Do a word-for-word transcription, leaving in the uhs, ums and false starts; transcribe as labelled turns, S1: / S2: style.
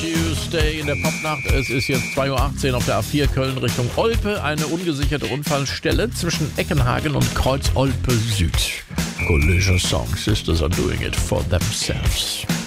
S1: Tuesday in der Popnacht. Es ist jetzt zwei Uhr achtzehn auf der A vier Köln Richtung Olpe. Eine ungesicherte Unfallstelle zwischen Eckenhagen und Kreuz Olpe Süd. Collision Song, Sisters are doing it for themselves.